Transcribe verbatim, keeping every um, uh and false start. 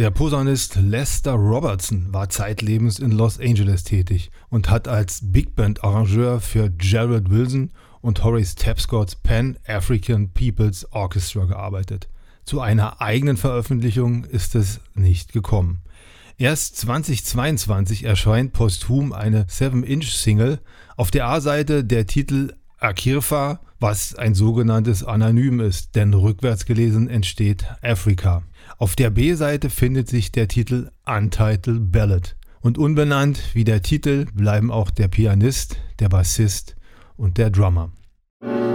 Der Posaunist Lester Robertson war zeitlebens in Los Angeles tätig und hat als Big Band Arrangeur für Gerald Wilson und Horace Tapscott's Pan African People's Orchestra gearbeitet. Zu einer eigenen Veröffentlichung ist es nicht gekommen. Erst zweitausendzweiundzwanzig erscheint posthum eine seven Inch Single, auf der A-Seite der Titel Akirfa, was ein sogenanntes Anonym ist, denn rückwärts gelesen entsteht Africa. Auf der B-Seite findet sich der Titel Untitled Ballad. Und unbenannt wie der Titel bleiben auch der Pianist, der Bassist und der Drummer.